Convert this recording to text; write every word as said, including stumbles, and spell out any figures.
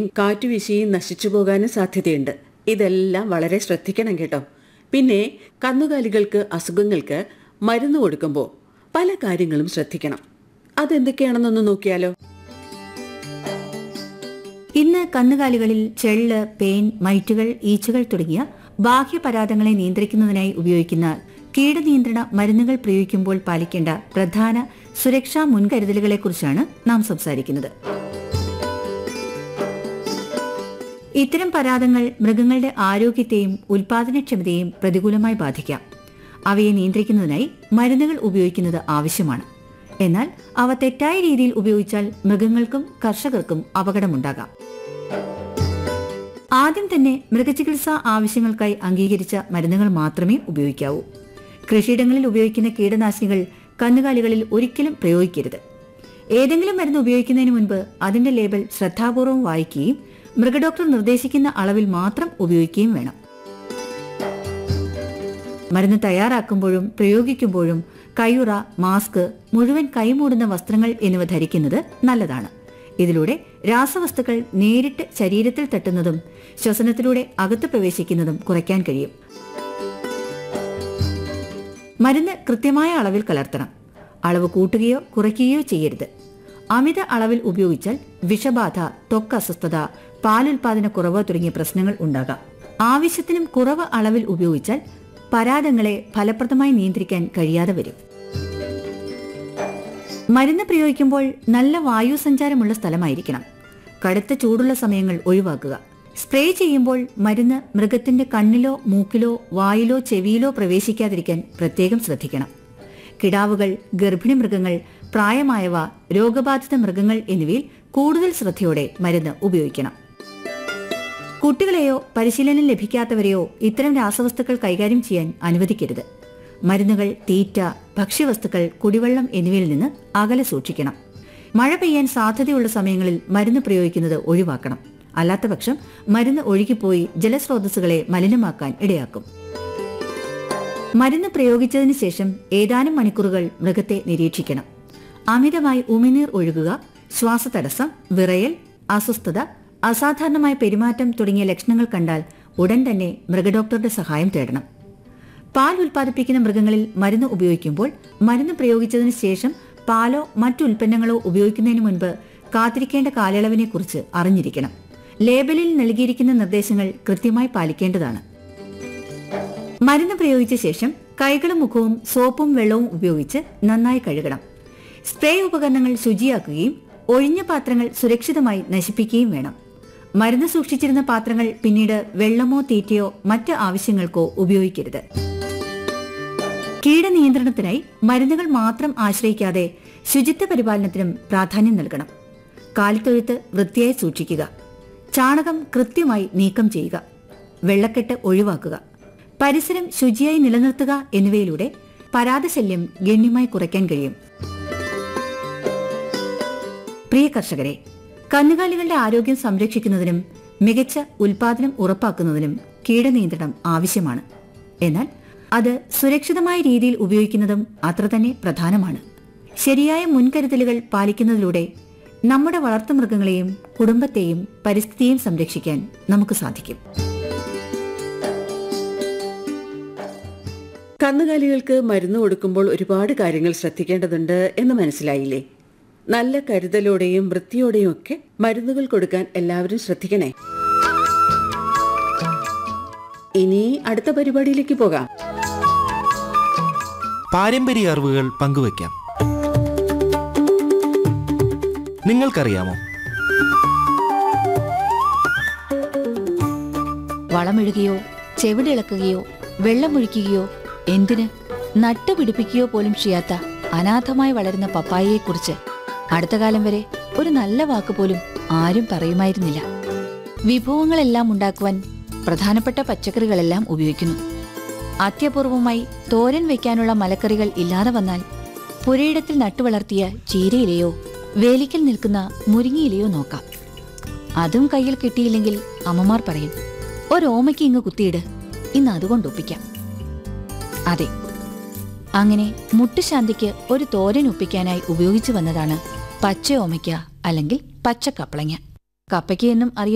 കാറ്റുവീശിയും നശിച്ചു പോകാനും സാധ്യതയുണ്ട്. ഇതെല്ലാം വളരെ ശ്രദ്ധിക്കണം കേട്ടോ. പിന്നെ കന്നുകാലികൾക്ക് അസുഖങ്ങൾക്ക് മരുന്ന് കൊടുക്കുമ്പോൾ പല കാര്യങ്ങളും ശ്രദ്ധിക്കണം. അതെന്തൊക്കെയാണെന്നൊന്ന് നോക്കിയാലോ. ഇന്ന് കന്നുകാലികളിൽ ചെള്ള്, പേൻ, മൈറ്റുകൾ, ഈച്ചകൾ തുടങ്ങിയ ബാഹ്യപരാധങ്ങളെ നിയന്ത്രിക്കുന്നതിനായി ഉപയോഗിക്കുന്ന കീടനിയന്ത്രണ മരുന്നുകൾ പ്രയോഗിക്കുമ്പോൾ പാലിക്കേണ്ട പ്രധാന സുരക്ഷാ മുൻകരുതലുകളെക്കുറിച്ചാണ് നാം സംസാരിക്കുന്നത്. ഇത്തരം പരാധങ്ങൾ മൃഗങ്ങളുടെ ആരോഗ്യത്തെയും ഉൽപാദനക്ഷമതയെയും പ്രതികൂലമായി ബാധിക്കാം. അവയെ നിയന്ത്രിക്കുന്നതിനായി മരുന്നുകൾ ഉപയോഗിക്കുന്നത് ആവശ്യമാണ്. എന്നാൽ അവ തെറ്റായ രീതിയിൽ ഉപയോഗിച്ചാൽ മൃഗങ്ങൾക്കും കർഷകർക്കും അപകടമുണ്ടാകാം. ആദ്യം തന്നെ മൃഗചികിത്സാ ആവശ്യങ്ങൾക്കായി അംഗീകരിച്ച മരുന്നുകൾ മാത്രമേ ഉപയോഗിക്കാവൂ. കൃഷിയിടങ്ങളിൽ ഉപയോഗിക്കുന്ന കീടനാശിനികൾ കന്നുകാലികളിൽ ഒരിക്കലും പ്രയോഗിക്കരുത്. ഏതെങ്കിലും മരുന്ന് ഉപയോഗിക്കുന്നതിന് മുൻപ് അതിന്റെ ലേബൽ ശ്രദ്ധാപൂർവം വായിക്കുകയും മൃഗഡോക്ടർ നിർദ്ദേശിക്കുന്ന അളവിൽ മാത്രം ഉപയോഗിക്കുകയും വേണം. മരുന്ന് തയ്യാറാക്കുമ്പോഴും പ്രയോഗിക്കുമ്പോഴും കയ്യുറ, മാസ്ക്, മുഴുവൻ കൈമൂടുന്ന വസ്ത്രങ്ങൾ എന്നിവ ധരിക്കുന്നത് നല്ലതാണ്. ഇതിലൂടെ രാസവസ്തുക്കൾ നേരിട്ട് ശരീരത്തിൽ തട്ടുന്നതും ശ്വസനത്തിലൂടെ അകത്ത് പ്രവേശിക്കുന്നതും കുറയ്ക്കാൻ കഴിയും. മരുന്ന് കൃത്യമായ അളവിൽ കലർത്തണം. അളവ് കൂട്ടുകയോ കുറയ്ക്കുകയോ ചെയ്യരുത്. അമിത അളവിൽ ഉപയോഗിച്ചാൽ വിഷബാധ, ത്വക്ക് അസ്വസ്ഥത, പാലുൽപാദന കുറവ് തുടങ്ങിയ പ്രശ്നങ്ങൾ ഉണ്ടാകാം. ആവശ്യത്തിനും കുറവ് അളവിൽ ഉപയോഗിച്ചാൽ പരാദങ്ങളെ ഫലപ്രദമായി നിയന്ത്രിക്കാൻ കഴിയാതെ വരും. മരുന്ന് പ്രയോഗിക്കുമ്പോൾ നല്ല വായു സഞ്ചാരമുള്ള സ്ഥലമായിരിക്കണം. കടുത്ത ചൂടുള്ള സമയങ്ങൾ ഒഴിവാക്കുക. സ്പ്രേ ചെയ്യുമ്പോൾ മരുന്ന് മൃഗത്തിന്റെ കണ്ണിലോ മൂക്കിലോ വായിലോ ചെവിയിലോ പ്രവേശിക്കാതിരിക്കാൻ പ്രത്യേകം ശ്രദ്ധിക്കണം. കിടാവുകൾ, ഗർഭിണി മൃഗങ്ങൾ, പ്രായമായവ, രോഗബാധിത മൃഗങ്ങൾ എന്നിവയിൽ കൂടുതൽ ശ്രദ്ധയോടെ മരുന്ന് ഉപയോഗിക്കണം. കുട്ടികളെയോ പരിശീലനം ലഭിക്കാത്തവരെയോ ഇത്തരം രാസവസ്തുക്കൾ കൈകാര്യം ചെയ്യാൻ അനുവദിക്കരുത്. മരുന്നുകൾ, തീറ്റ, ഭക്ഷ്യവസ്തുക്കൾ, കുടിവെള്ളം എന്നിവയിൽ നിന്ന് അകലെ സൂക്ഷിക്കണം. മഴ പെയ്യാൻ സാധ്യതയുള്ള സമയങ്ങളിൽ മരുന്ന് പ്രയോഗിക്കുന്നത് ഒഴിവാക്കണം. അല്ലാത്തപക്ഷം മരുന്ന് ഒഴുകിപ്പോയി ജലസ്രോതസ്സുകളെ മലിനമാക്കാൻ ഇടയാക്കും. മരുന്ന് പ്രയോഗിച്ചതിന് ശേഷം ഏതാനും മണിക്കൂറുകൾ മൃഗത്തെ നിരീക്ഷിക്കണം. അമിതമായി ഉമിനീർ ഒഴുകുക, ശ്വാസതടസ്സം, വിറയൽ, അസ്വസ്ഥത, അസാധാരണമായ പെരുമാറ്റം തുടങ്ങിയ ലക്ഷണങ്ങൾ കണ്ടാൽ ഉടൻ തന്നെ മൃഗഡോക്ടറുടെ സഹായം തേടണം. പാൽ ഉൽപ്പാദിപ്പിക്കുന്ന മൃഗങ്ങളിൽ മരുന്ന് ഉപയോഗിക്കുമ്പോൾ മരുന്ന് പ്രയോഗിച്ചതിന് ശേഷം പാലോ മറ്റു ഉൽപ്പന്നങ്ങളോ ഉപയോഗിക്കുന്നതിന് മുൻപ് കാത്തിരിക്കേണ്ട കാലയളവിനെക്കുറിച്ച് അറിഞ്ഞിരിക്കണം. ലേബലിൽ നൽകിയിരിക്കുന്ന നിർദ്ദേശങ്ങൾ കൃത്യമായി പാലിക്കേണ്ടതാണ്. മരുന്ന് പ്രയോഗിച്ച ശേഷം കൈകളും മുഖവും സോപ്പും വെള്ളവും ഉപയോഗിച്ച് നന്നായി കഴുകണം. സ്പ്രേ ഉപകരണങ്ങൾ ശുചിയാക്കുകയും ഒഴിഞ്ഞ പാത്രങ്ങൾ സുരക്ഷിതമായി നശിപ്പിക്കുകയും വേണം. മരുന്ന് സൂക്ഷിച്ചിരുന്ന പാത്രങ്ങൾ പിന്നീട് വെള്ളമോ തീറ്റയോ മറ്റ് ആവശ്യങ്ങൾക്കോ ഉപയോഗിക്കരുത്. കീടനിയന്ത്രണത്തിനായി മരുന്നുകൾ മാത്രം ആശ്രയിക്കാതെ ശുചിത്വ പരിപാലനത്തിനും പ്രാധാന്യം നൽകണം. കാലിത്തൊഴുത്ത് വൃത്തിയായി സൂക്ഷിക്കുക. ചാണകം കൃത്യമായി നീക്കം ചെയ്യുക. വെള്ളക്കെട്ട് ഒഴിവാക്കുക. പരിസരം ശുചിയായി നിലനിർത്തുക എന്നിവയിലൂടെ പരാതശല്യം ഗണ്യമായി കുറയ്ക്കാൻ കഴിയും. പ്രിയ കർഷകരെ, കന്നുകാലികളുടെ ആരോഗ്യം സംരക്ഷിക്കുന്നതിനും മികച്ച ഉൽപാദനം ഉറപ്പാക്കുന്നതിനും കീടനിയന്ത്രണം ആവശ്യമാണ്. എന്നാൽ അത് സുരക്ഷിതമായ രീതിയിൽ ഉപയോഗിക്കുന്നതും അത്ര തന്നെ പ്രധാനമാണ്. ശരിയായ മുൻകരുതലുകൾ പാലിക്കുന്നതിലൂടെ നമ്മുടെ വളർത്തുമൃഗങ്ങളെയും കുടുംബത്തെയും പരിസ്ഥിതിയെയും സംരക്ഷിക്കാൻ നമുക്ക് സാധിക്കും. കന്നുകാലികൾക്ക് മരുന്ന് കൊടുക്കുമ്പോൾ ഒരുപാട് കാര്യങ്ങൾ ശ്രദ്ധിക്കേണ്ടതുണ്ട് എന്ന് മനസ്സിലായില്ലേ? നല്ല കരുതലോടെയും വൃത്തിയോടെയും ഒക്കെ മരുന്നുകൾ കൊടുക്കാൻ എല്ലാവരും ശ്രദ്ധിക്കണേ. ഇനി അടുത്ത പരിപാടിയിലേക്ക് പോകാം. പാരമ്പര്യ അറിവുകൾ പങ്കുവയ്ക്കാം. നിങ്ങൾക്കറിയാമോ? വളമിടുകയോ ചെവിടിളക്കുകയോ വെള്ളമൊഴിക്കുകയോ എന്തിന് നട്ടുപിടിപ്പിക്കുകയോ പോലും ചെയ്യാത്ത അനാഥമായി വളരുന്ന പപ്പായയെക്കുറിച്ച് അടുത്ത കാലം വരെ ഒരു നല്ല വാക്ക് പോലും ആരും പറയുമായിരുന്നില്ല. വിഭവങ്ങളെല്ലാം ഉണ്ടാക്കുവാൻ പ്രധാനപ്പെട്ട പച്ചക്കറികളെല്ലാം ഉപയോഗിക്കുന്നു. അത്യപൂർവമായി തോരൻ വയ്ക്കാനുള്ള മലക്കറികൾ ഇല്ലാതെ വന്നാൽ പുരയിടത്തിൽ നട്ടുവളർത്തിയ ചീരയിലെയോ വേലിക്കൽ നിൽക്കുന്ന മുരിങ്ങയിലെയോ നോക്കാം. അതും കയ്യിൽ കിട്ടിയില്ലെങ്കിൽ അമ്മമാർ പറയും, ഒരോമയ്ക്ക് ഇങ്ങ് കുത്തിയിട്, ഇന്ന് അതുകൊണ്ടൊപ്പിക്കാം. അതെ, അങ്ങനെ മുട്ടുശാന്തിക്ക് ഒരു തോരൻ ഒപ്പിക്കാനായി ഉപയോഗിച്ചു വന്നതാണ് പച്ച ഓമയ്ക്ക അല്ലെങ്കിൽ പച്ചക്കപ്പളങ്ങ. കപ്പയ്ക്ക് എന്നും അറിയ